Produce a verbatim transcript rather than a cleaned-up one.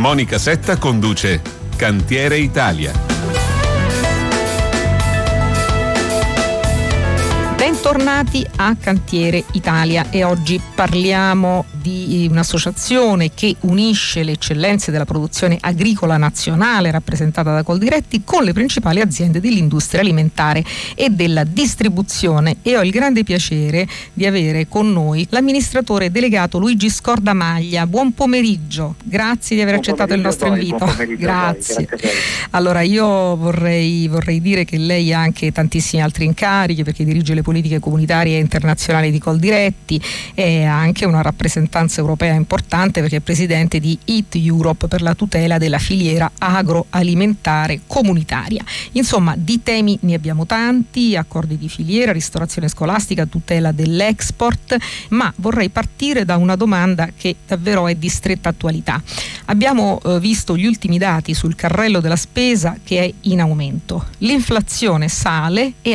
Monica Setta conduce Cantiere Italia. Bentornati a Cantiere Italia e oggi parliamo di un'associazione che unisce le eccellenze della produzione agricola nazionale rappresentata da Coldiretti con le principali aziende dell'industria alimentare e della distribuzione, e ho il grande piacere di avere con noi l'amministratore delegato Luigi Scordamaglia. Buon pomeriggio, grazie di aver buon accettato il nostro voi, invito. Grazie. grazie Allora io vorrei, vorrei dire che lei ha anche tantissimi altri incarichi, perché dirige le politiche comunitarie e internazionali di Coldiretti e ha anche una rappresentanza europea importante, perché è presidente di E A T Europe per la tutela della filiera agroalimentare comunitaria. Insomma, di temi ne abbiamo tanti: accordi di filiera, ristorazione scolastica, tutela dell'export, ma vorrei partire da una domanda che davvero è di stretta attualità. Abbiamo eh, visto gli ultimi dati sul carrello della spesa che è in aumento, l'inflazione sale e